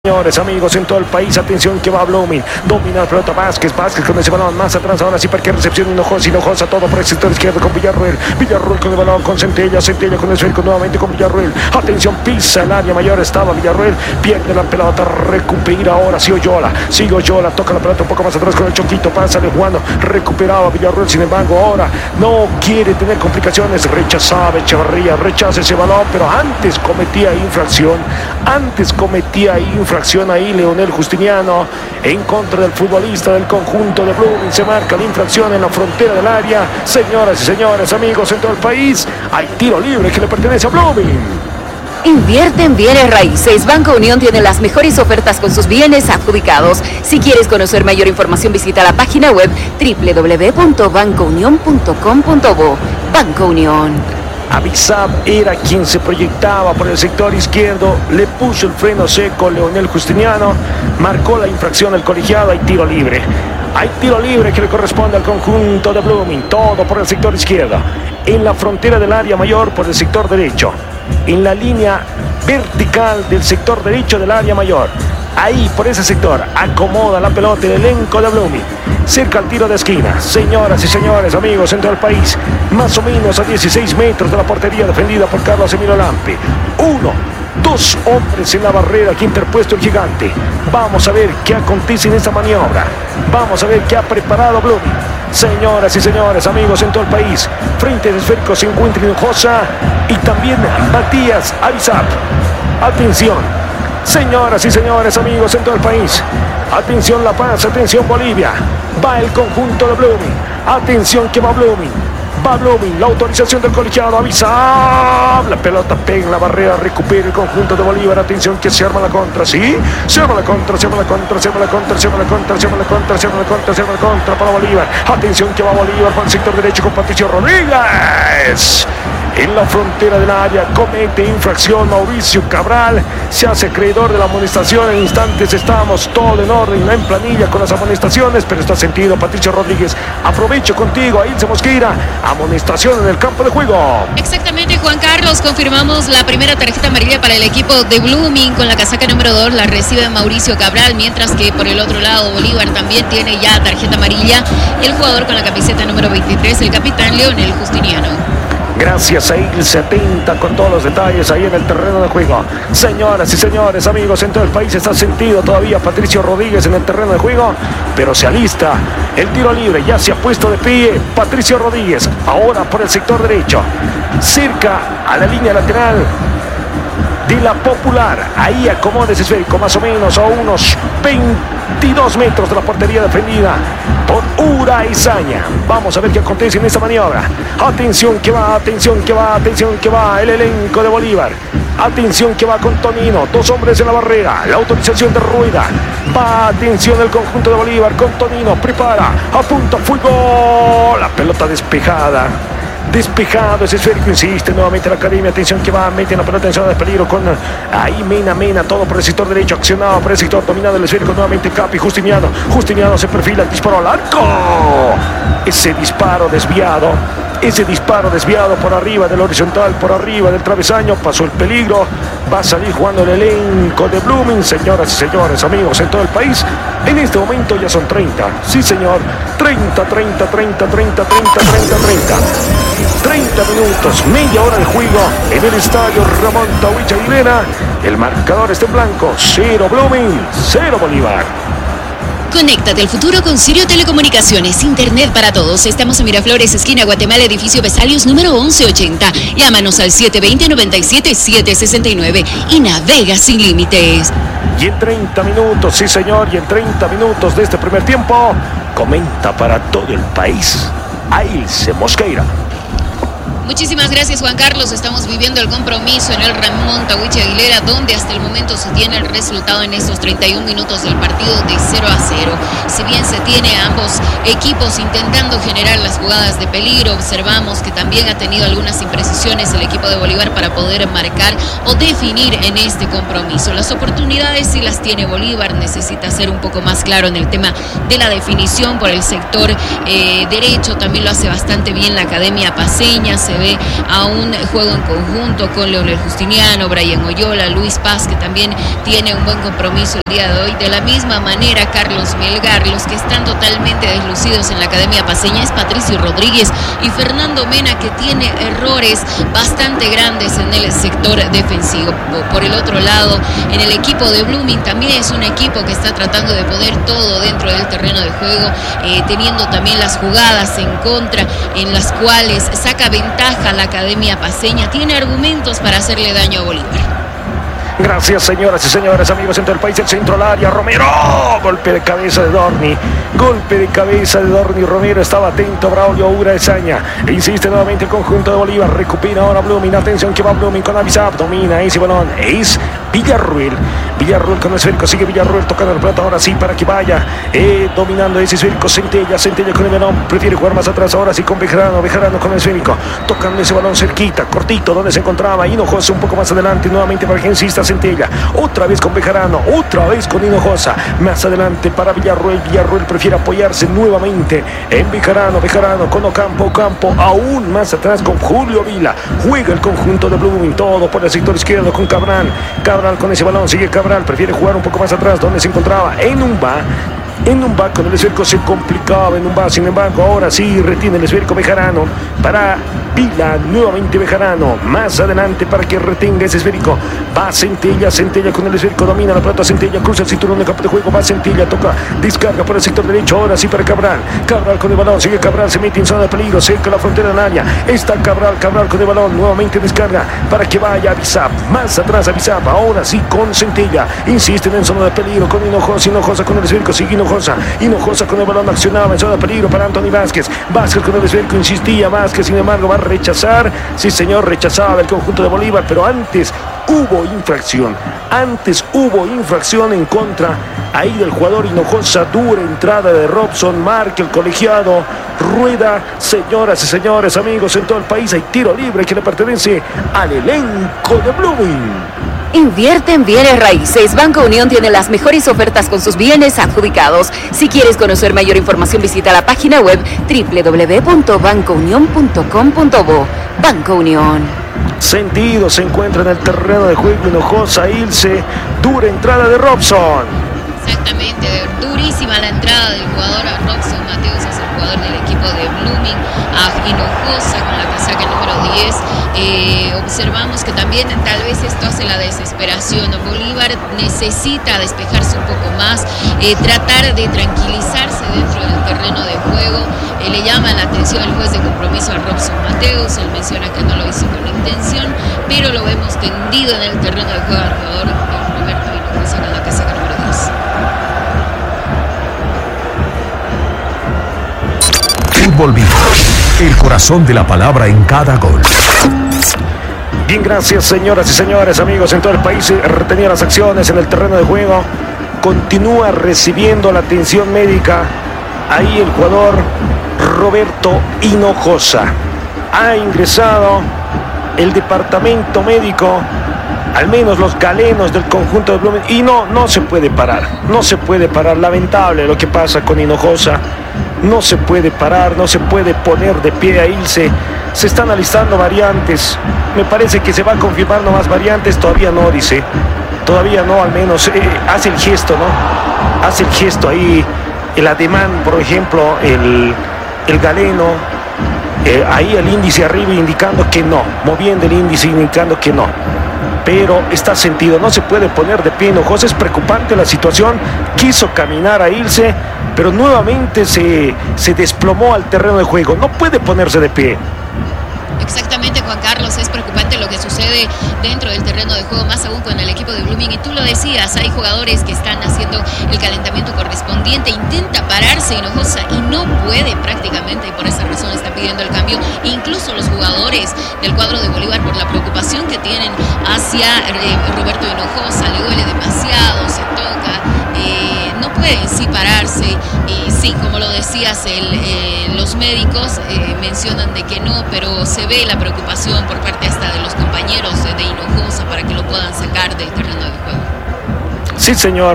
Señores, amigos, en todo el país, atención que va Blooming, domina la pelota Vázquez con ese balón más atrás, ahora sí para que recepción Hinojosa, todo por el sector izquierdo con Villarroel con el balón, con Centella con el esférico nuevamente con Villarroel, atención, pisa el área mayor, estaba Villarroel, pierde la pelota, recupera ahora, sí Oyola, toca la pelota un poco más atrás con el Choquito, pásale Juan, recuperaba Villarroel, sin embargo, ahora no quiere tener complicaciones, rechazaba Echeverría, rechaza ese balón, pero antes cometía infracción ahí Leonel Justiniano en contra del futbolista del conjunto de Blooming. Se marca la infracción en la frontera del área. Señoras y señores, amigos en todo el país, hay tiro libre que le pertenece a Blooming. Invierte en bienes raíces. Banco Unión tiene las mejores ofertas con sus bienes adjudicados. Si quieres conocer mayor información, visita la página web www.bancounion.com.bo. Banco Unión. Avisab era quien se proyectaba por el sector izquierdo, le puso el freno seco Leonel Justiniano, marcó la infracción el colegiado, hay tiro libre que le corresponde al conjunto de Blooming, todo por el sector izquierdo, en la frontera del área mayor por el sector derecho, en la línea vertical del sector derecho del área mayor. Ahí, por ese sector, acomoda la pelota el elenco de Blooming. Cerca al tiro de esquina. Señoras y señores, amigos en todo el país, más o menos a 16 metros de la portería defendida por Carlos Emilio Lampe. 2 hombres en la barrera que ha interpuesto el gigante. Vamos a ver qué acontece en esta maniobra. Vamos a ver qué ha preparado Blooming. Señoras y señores, amigos en todo el país, frente al esférico se encuentra Hinojosa y también Matías Avisab. Atención. Señoras y señores, amigos en todo el país, atención La Paz, atención Bolivia, va el conjunto de Blooming, atención que va Blooming, la autorización del colegiado, avisa, la pelota pega en la barrera, recupera el conjunto de Bolívar, atención que se arma la contra, ¿sí? Se arma la contra para Bolívar, atención que va Bolívar para el sector derecho con Patricio Rodríguez. En la frontera del área comete infracción Mauricio Cabral, se hace acreedor de la amonestación. En instantes estamos todo en orden, en planilla con las amonestaciones, pero está sentido Patricio Rodríguez. Aprovecho contigo, Ilse Mosqueira, amonestación en el campo de juego. Exactamente, Juan Carlos, confirmamos la primera tarjeta amarilla para el equipo de Blooming. Con la casaca número 2 la recibe Mauricio Cabral, mientras que por el otro lado Bolívar también tiene ya tarjeta amarilla el jugador con la camiseta número 23, el capitán Leonel Justiniano. Gracias a Ilse, atenta con todos los detalles ahí en el terreno de juego. Señoras y señores, amigos en todo el país, está sentido todavía Patricio Rodríguez en el terreno de juego, pero se alista el tiro libre, ya se ha puesto de pie Patricio Rodríguez, ahora por el sector derecho, cerca a la línea lateral de la Popular, ahí acomoda ese esférico más o menos a unos 22 metros de la portería defendida por Uraizaña. Vamos a ver qué acontece en esta maniobra. Atención que va el elenco de Bolívar. Atención que va con Tonino, 2 hombres en la barrera, la autorización de Rueda. Va, atención el conjunto de Bolívar con Tonino, prepara, apunta, fútbol, la pelota despejado ese esférico, insiste nuevamente la academia, atención que va, mete la pelota en zona de peligro con ahí Mena, todo por el sector derecho, accionado por el sector, dominado el esférico nuevamente Capi, Justiniano se perfila, disparo al arco, ese disparo desviado por arriba del horizontal, por arriba del travesaño, pasó el peligro, va a salir jugando el elenco de Blooming. Señoras y señores, amigos en todo el país, en este momento ya son 30, sí señor, 30 minutos, media hora de juego en el estadio Ramón Tawich Aguilera. El marcador está en blanco, 0 Blooming, 0 Bolívar. Conéctate al futuro con Sirio Telecomunicaciones, internet para todos. Estamos en Miraflores, esquina Guatemala, edificio Vesalius, número 1180. Llámanos al 720-97-769 y navega sin límites. Y en 30 minutos, sí señor, y en 30 minutos de este primer tiempo, comenta para todo el país Ilse Mosqueira. Muchísimas gracias, Juan Carlos. Estamos viviendo el compromiso en el Ramón Tawich Aguilera, donde hasta el momento se tiene el resultado en estos 31 minutos del partido de 0-0. Si bien se tiene a ambos equipos intentando generar las jugadas de peligro, observamos que también ha tenido algunas imprecisiones el equipo de Bolívar para poder marcar o definir en este compromiso. Las oportunidades sí las tiene Bolívar, necesita ser un poco más claro en el tema de la definición por el sector derecho. También lo hace bastante bien la Academia Paceña, se ve a un juego en conjunto con Leonel Justiniano, Brian Oyola, Luis Paz, que también tiene un buen compromiso el día de hoy. De la misma manera, Carlos Melgar. Los que están totalmente deslucidos en la Academia Paceña es Patricio Rodríguez y Fernando Mena, que tiene errores bastante grandes en el sector defensivo. Por el otro lado, en el equipo de Blooming también es un equipo que está tratando de poner todo dentro del terreno de juego, teniendo también las jugadas en contra en las cuales saca ventaja la Academia Paceña. Tiene argumentos para hacerle daño a Bolívar. Gracias, señoras y señores, amigos en todo el país, el centro al área, Romero, golpe de cabeza de Dorni, Romero estaba atento, Braulio Uraesaña, insiste nuevamente el conjunto de Bolívar, recupera ahora Blooming, atención que va Blooming con Avisap, domina ese balón, es Villarruel con el esférico, sigue Villarruel tocando el plato, ahora sí para que vaya, dominando ese esférico, Centella con el balón, prefiere jugar más atrás, ahora sí con Bejarano con el esférico, tocando ese balón cerquita, cortito, donde se encontraba Hinojosa un poco más adelante, nuevamente para que insista Centella, otra vez con Bejarano, otra vez con Hinojosa, más adelante para Villarruel prefiere apoyarse nuevamente en Bejarano con Ocampo, aún más atrás con Julio Vila, juega el conjunto de Blooming, todo por el sector izquierdo con Cabral con ese balón, sigue Cabral, prefiere jugar un poco más atrás, donde se encontraba en un con el esférico se complicaba sin embargo ahora sí retiene el esférico Bejarano para Vila, nuevamente Bejarano, más adelante para que retenga ese esférico, va Centella con el esférico, domina la pelota Centella, cruza el cinturón de campo de juego, va Centella, toca, descarga por el sector derecho, ahora sí para Cabral con el balón, sigue Cabral, se mete en zona de peligro, cerca la frontera del área, está Cabral con el balón, nuevamente descarga para que vaya Avisap, más atrás Avisap, ahora sí con Centella, insisten en zona de peligro con Hinojosa con el esférico, sigue Hinojosa con el balón, accionaba en zona de peligro para Anthony Vázquez con el esférico, insistía Vázquez, sin embargo va a rechazar, sí señor, rechazaba el conjunto de Bolívar, pero antes hubo infracción en contra ahí del jugador Hinojosa, dura entrada de Robson, marca el colegiado, rueda, señoras y señores, amigos en todo el país, hay tiro libre que le pertenece al elenco de Blooming. Invierte en bienes raíces. Banco Unión tiene las mejores ofertas con sus bienes adjudicados. Si quieres conocer mayor información, visita la página web www.bancounion.com.bo. Banco Unión. Sentido se encuentra en el terreno de juego Hinojosa, Ilse, dura entrada de Robson. Exactamente, durísima la entrada del jugador a Robson Mateos, es el jugador del equipo de Blooming, a Hinojosa con la casaca número 10. Observamos que también tal vez esto hace la desesperación. Bolívar necesita despejarse un poco más, tratar de tranquilizarse dentro del terreno de juego. Le llama la atención el juez de compromiso a Robson Mateos, él menciona que no lo hizo con intención, pero lo vemos tendido en el terreno de juego al jugador Roberto Hinojosa con la casaca número 10. Fútbol Vivo, el corazón de la palabra en cada gol. Bien, gracias señoras y señores, amigos en todo el país, retenía las acciones en el terreno de juego, continúa recibiendo la atención médica, ahí el jugador Roberto Hinojosa, ha ingresado el departamento médico, al menos los galenos del conjunto de Blooming, y no se puede parar, lamentable lo que pasa con Hinojosa, no se puede parar, no se puede poner de pie a Ilse, se están alistando variantes, me parece que se va a confirmar nomás variantes, todavía no, dice, todavía no, al menos hace el gesto, ¿no? Hace el gesto ahí, el ademán, por ejemplo, el galeno, ahí el índice arriba indicando que no, moviendo el índice indicando que no, pero está sentido, no se puede poner de pie Hinojosa, es preocupante la situación, quiso caminar a irse, pero nuevamente se desplomó al terreno de juego, no puede ponerse de pie. Exactamente, Juan Carlos, es preocupante lo que sucede dentro del terreno de juego, más aún con el equipo de Blooming, y tú lo decías, hay jugadores que están haciendo el calentamiento correspondiente, intenta pararse Hinojosa y no puede prácticamente, y por esa razón está pidiendo el cambio, incluso los jugadores del cuadro de Bolívar por la preocupación que tienen hacia Roberto Hinojosa, le duele demasiado, se toca, no puede en sí pararse, y sí, como lo decías, los médicos mencionan de que no, pero se ve la preocupación por parte hasta de los compañeros de Hinojosa para que lo puedan sacar del terreno de juego. Sí, señor,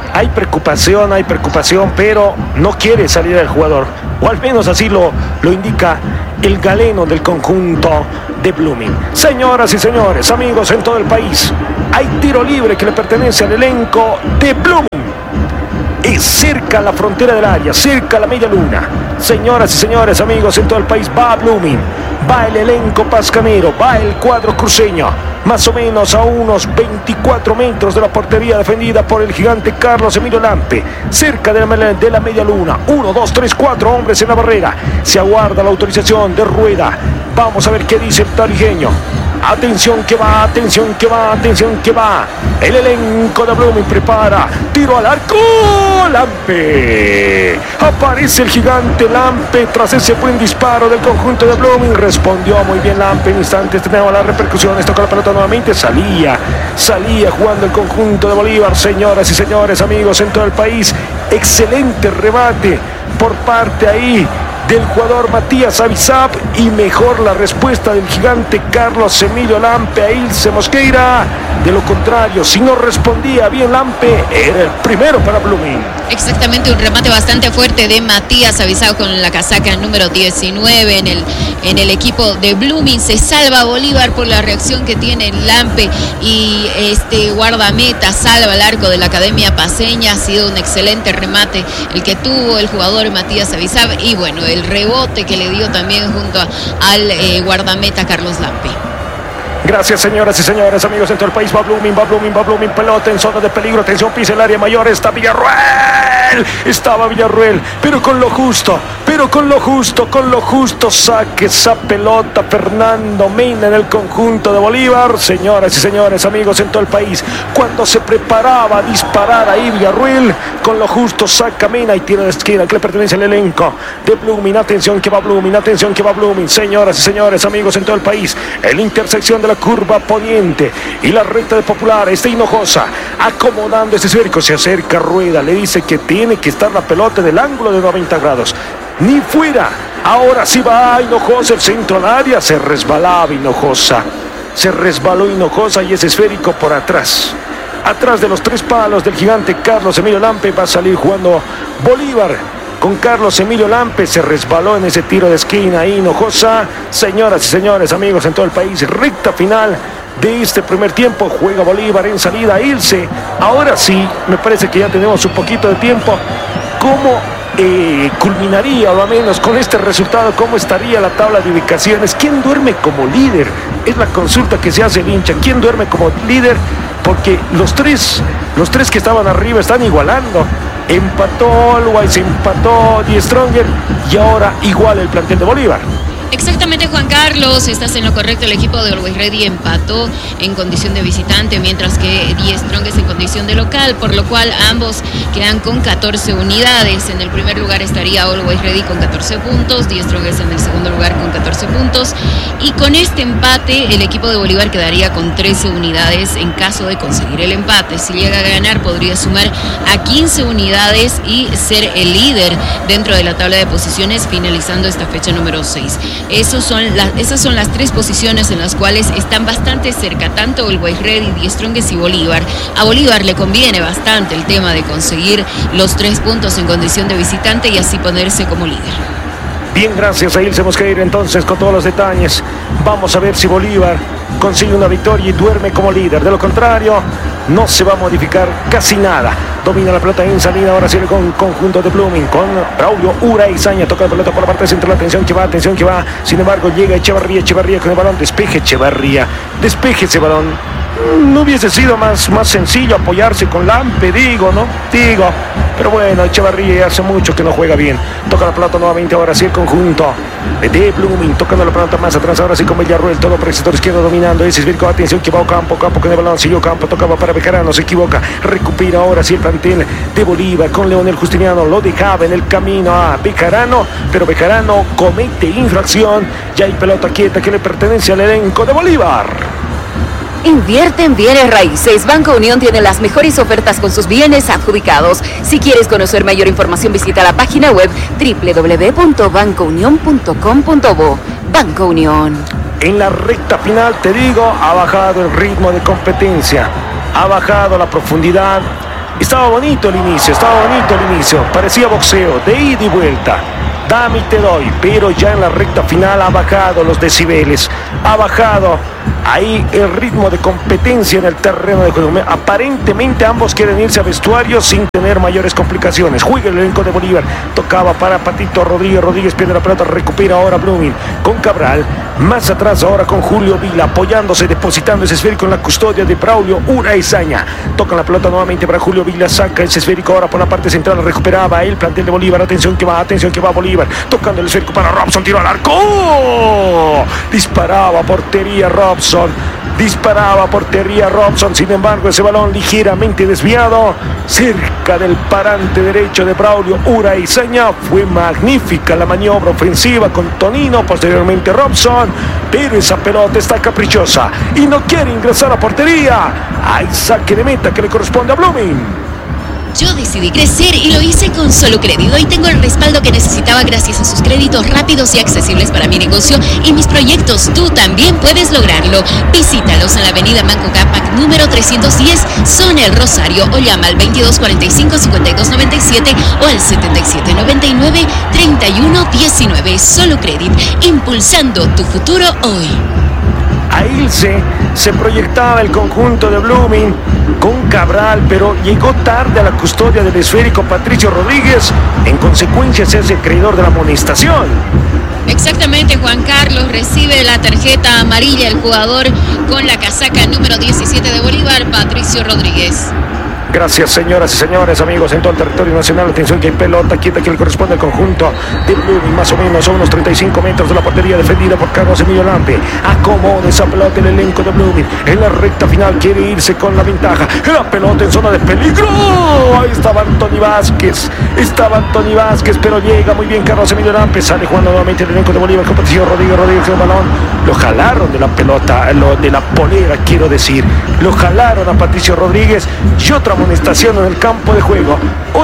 Hay preocupación, pero no quiere salir el jugador, o al menos así lo indica el galeno del conjunto de Blooming. Señoras y señores, amigos en todo el país, hay tiro libre que le pertenece al elenco de Blooming. Es cerca a la frontera del área, cerca a la media luna. Señoras y señores, amigos en todo el país, va Blooming, va el elenco pascanero, va el cuadro cruceño, más o menos a unos 24 metros de la portería defendida por el gigante Carlos Emilio Lampe, cerca de la media luna. 1, 2, 3, 4 hombres en la barrera. Se aguarda la autorización de Rueda. Vamos a ver qué dice el tarijeño. Atención que va, atención que va, atención que va. El elenco de Blooming prepara. Tiro al arco. Lampe. Aparece el gigante Lampe tras ese buen disparo del conjunto de Blooming. Respondió muy bien Lampe. En instantes tenemos las repercusiones. Toca la pelota nuevamente. Salía jugando el conjunto de Bolívar. Señoras y señores, amigos en todo el país. Excelente rebate por parte ahí del jugador Matías Avisab, y mejor la respuesta del gigante Carlos Emilio Lampe a Ilse Mosqueira. De lo contrario, si no respondía bien Lampe, era el primero para Blooming. Exactamente, un remate bastante fuerte de Matías Avisab con la casaca número 19 en el equipo de Blooming. Se salva Bolívar por la reacción que tiene Lampe, y este guardameta salva el arco de la Academia Paceña. Ha sido un excelente remate el que tuvo el jugador Matías Avisab, y bueno, el rebote que le dio también junto al guardameta Carlos Lampe. Gracias, señoras y señores, amigos en todo el país. Va Blooming, pelota en zona de peligro. Atención, pisa el área mayor. Está Villarruel. Estaba Villarruel, pero con lo justo. Saque esa pelota Fernando Mena en el conjunto de Bolívar. Señoras y señores, amigos en todo el país, cuando se preparaba a disparar ahí Villarruel, con lo justo saca Mena y tira de esquina que le pertenece al elenco de Blooming. Atención que va Blooming. Señoras y señores, amigos en todo el país, en la intersección de la curva poniente y la recta de Popular está Hinojosa acomodando ese esférico. Se acerca Rueda, le dice que tiene que estar la pelota en el ángulo de 90 grados, ni fuera. Ahora sí va Hinojosa, el centro al área. Se resbaló Hinojosa y ese esférico por atrás de los 3 palos del gigante Carlos Emilio Lampe. Va a salir jugando Bolívar con Carlos Emilio Lampe. Se resbaló en ese tiro de esquina Hinojosa. Señoras y señores, amigos en todo el país, recta final de este primer tiempo. Juega Bolívar en salida Ilse. Ahora sí, me parece que ya tenemos un poquito de tiempo. ¿Cómo culminaría, o al menos con este resultado, cómo estaría la tabla de ubicaciones? ¿Quién duerme como líder? Es la consulta que se hace el hincha. ¿Quién duerme como líder? Porque los tres que estaban arriba están igualando. Empató Always, empató Die Stronger, y ahora igual el plantel de Bolívar. Exactamente, Juan Carlos, estás en lo correcto. El equipo de Always Ready empató en condición de visitante, mientras que Die Strongest en condición de local, por lo cual ambos quedan con 14 unidades. En el primer lugar estaría Always Ready con 14 puntos, Die Strongest en el segundo lugar con 14 puntos, y con este empate el equipo de Bolívar quedaría con 13 unidades en caso de conseguir el empate. Si llega a ganar, podría sumar a 15 unidades y ser el líder dentro de la tabla de posiciones, finalizando esta fecha número 6. Esas son las 3 posiciones en las cuales están bastante cerca, tanto Always Ready, Die Strongest y Bolívar. A Bolívar le conviene bastante el tema de conseguir los 3 puntos en condición de visitante y así ponerse como líder. Bien, gracias a Ilse Mosqueira entonces con todos los detalles. Vamos a ver si Bolívar consigue una victoria y duerme como líder. De lo contrario, no se va a modificar casi nada. Domina la pelota en salida, ahora sigue con conjunto de Blooming, con Braulio Uraizaña, toca la pelota por la parte central, atención que va, sin embargo llega Echevarría con el balón, despeje ese balón. No hubiese sido más sencillo apoyarse con Lampe, pero bueno, Echevarría hace mucho que no juega bien. Toca la pelota nuevamente, ahora sí el conjunto de Blooming, tocando la pelota más atrás, ahora sí con Villarruel, todo por el sector izquierdo dominando ese esférico, atención que va Campo con el balón, siguió Campo, tocaba para Bejarano, se equivoca, recupera ahora sí el plantel de Bolívar con Leonel Justiniano, lo dejaba en el camino a Bejarano, pero Bejarano comete infracción, ya hay pelota quieta que le pertenece al elenco de Bolívar. Invierte en bienes raíces. Banco Unión tiene las mejores ofertas con sus bienes adjudicados. Si quieres conocer mayor información, visita la página web www.bancounion.com.bo. Banco Unión. En la recta final, te digo, ha bajado el ritmo de competencia, ha bajado la profundidad Estaba bonito el inicio, parecía boxeo, de ida y vuelta. Dame y te doy, pero ya en la recta final ha bajado los decibeles, ha bajado ahí el ritmo de competencia en el terreno de juego. Aparentemente ambos quieren irse a vestuario sin tener mayores complicaciones. Juega el elenco de Bolívar, tocaba para Patito Rodríguez pierde la pelota, recupera ahora Blooming con Cabral, más atrás ahora con Julio Vila, apoyándose, depositando ese esférico en la custodia de Braulio Uraizaña. Toca la pelota nuevamente para Julio Vila, saca ese esférico ahora por la parte central, recuperaba el plantel de Bolívar. Atención que va Bolívar, tocando el esférico para Robson, tiro al arco, disparaba portería Robson, sin embargo ese balón ligeramente desviado cerca del parante derecho de Braulio Uraizaña. Fue magnífica la maniobra ofensiva con Tonino, posteriormente Robson, pero esa pelota está caprichosa y no quiere ingresar a portería. Hay saque de meta que le corresponde a Blooming. Yo decidí crecer y lo hice con Solo Crédito y tengo el respaldo que necesitaba gracias a sus créditos rápidos y accesibles para mi negocio y mis proyectos. Tú también puedes lograrlo. Visítalos en la avenida Manco Cápac número 310, Zona El Rosario, o llama al 2245-5297 o al 7799-3119. Solo Crédito, impulsando tu futuro hoy. Ahí se proyectaba el conjunto de Blooming con Cabral, pero llegó tarde a la custodia del esférico Patricio Rodríguez. En consecuencia se hace acreedor de la amonestación. Exactamente, Juan Carlos, recibe la tarjeta amarilla el jugador con la casaca número 17 de Bolívar, Patricio Rodríguez. Gracias, señoras y señores, amigos en todo el territorio nacional. Atención que hay pelota quieta que le corresponde al conjunto de Blooming, más o menos a unos 35 metros de la portería, defendida por Carlos Emilio Lampe. Acomoda esa pelota el elenco de Blooming. En la recta final quiere irse con la ventaja. La pelota en zona de peligro. Ahí estaba Anthony Vázquez, pero llega muy bien Carlos Emilio Lampe. Sale jugando nuevamente el elenco de Bolívar con Patricio Rodríguez el balón. Lo jalaron de la pelota, de la polera, quiero decir. Lo jalaron a Patricio Rodríguez y otra amonestación en el campo de juego.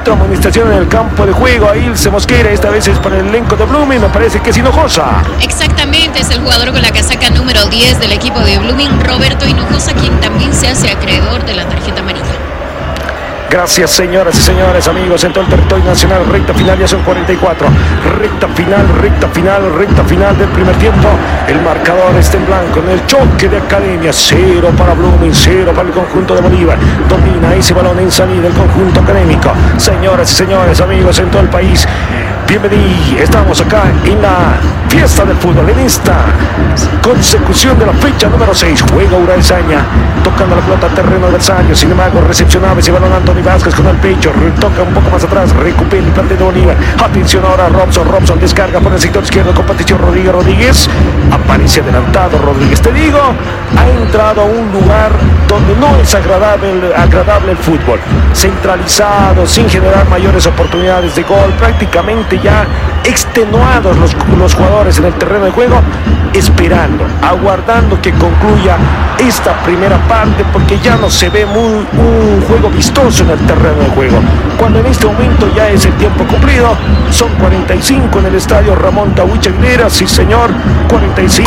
Ahí Ilse Mosquera, esta vez es para el elenco de Blooming, me parece que es Hinojosa. Exactamente, es el jugador con la casaca número 10 del equipo de Blooming, Roberto Hinojosa, quien también se hace acreedor de la tarjeta amarilla. Gracias, señoras y señores, amigos en todo el territorio nacional. Recta final, ya son 44. Recta final del primer tiempo. El marcador está en blanco en el choque de Academia. 0 para Blooming, 0 para el conjunto de Bolívar. Domina ese balón en salida el conjunto académico. Señoras y señores, amigos en todo el país, bienvenidos. Estamos acá en la fiesta del fútbol, en esta consecución de la fecha número 6. Juega Uraizaña, tocando la pelota a terreno adversario. Sin embargo, recepcionaba ese balón Anthony Vázquez con el pecho, toca un poco más atrás, recupera el plantel de Bolívar. Atención ahora Robson descarga por el sector izquierdo con Patricio Rodríguez. Aparece adelantado Rodríguez, te digo, ha entrado a un lugar donde no es agradable el fútbol. Centralizado, sin generar mayores oportunidades de gol, prácticamente ya extenuados los jugadores en el terreno de juego, esperando, aguardando que concluya esta primera parte, porque ya no se ve un juego vistoso en el terreno de juego, cuando en este momento ya es el tiempo cumplido. Son 45 en el estadio Ramón Tawich Aguilera, sí señor, 45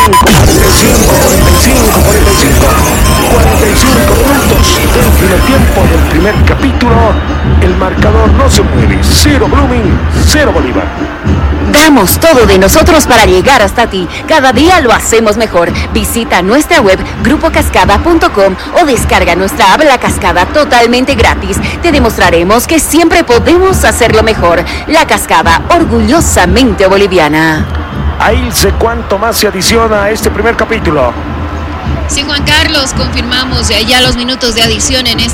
minutos del primer tiempo del primer capítulo. El marcador no se mueve, 0 Blooming, 0 Bolívar. Damos todo de nosotros para llegar hasta ti. Cada día lo hacemos mejor. Visita nuestra web grupocascada.com o descarga nuestra app La Cascada totalmente gratis. Te demostraremos que siempre podemos hacerlo mejor. La Cascada, orgullosamente boliviana. Ahí sé cuánto más se adiciona a este primer capítulo. Sí, Juan Carlos, confirmamos ya los minutos de adición en este